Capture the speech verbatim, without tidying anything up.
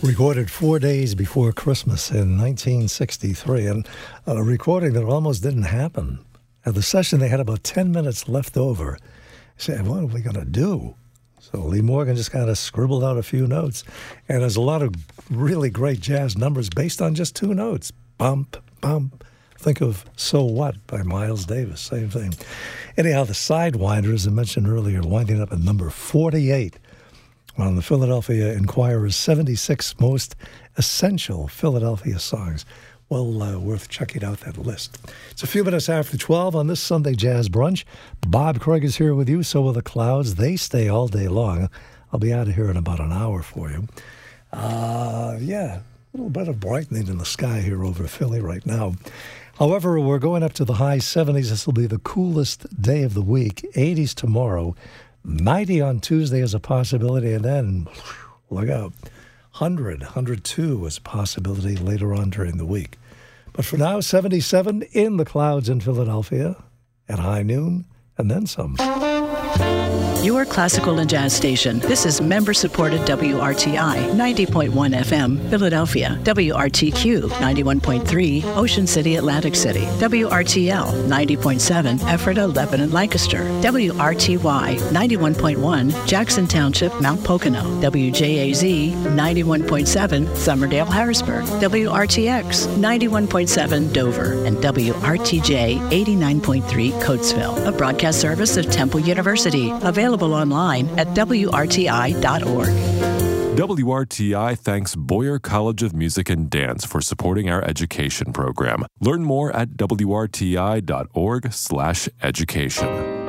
recorded four days before Christmas in nineteen sixty-three, and a recording that almost didn't happen. At the session, they had about ten minutes left over. They said, what are we going to do? So Lee Morgan just kind of scribbled out a few notes, and there's a lot of really great jazz numbers based on just two notes. Bump, bump. Think of So What by Miles Davis, same thing. Anyhow, the Sidewinder, as I mentioned earlier, winding up at number forty-eight on the Philadelphia Inquirer's seventy-six most essential Philadelphia songs. Well, uh, worth checking out that list. It's a few minutes after twelve on this Sunday Jazz Brunch. Bob Craig is here with you, so will the clouds. They stay all day long. I'll be out of here in about an hour for you. Uh, yeah, a little bit of brightening in the sky here over Philly right now. However, we're going up to the high seventies. This will be the coolest day of the week. eighties tomorrow. ninety on Tuesday is a possibility, and then, whew, look out, one hundred, one hundred two is a possibility later on during the week. But for now, seventy-seven in the clouds in Philadelphia at high noon, and then some. Your classical and jazz station. This is member-supported W R T I, ninety point one F M, Philadelphia. W R T Q, ninety-one point three, Ocean City, Atlantic City. W R T L, ninety point seven, Ephrata, Lebanon, Lancaster. W R T Y, ninety-one point one, Jackson Township, Mount Pocono. W J A Z, ninety-one point seven, Somerdale, Harrisburg. W R T X, ninety-one point seven, Dover. And W R T J, eighty-nine point three, Coatesville. A broadcast service of Temple University. Available online at W R T I dot org. W R T I thanks Boyer College of Music and Dance for supporting our education program. Learn more at W R T I dot org slash education.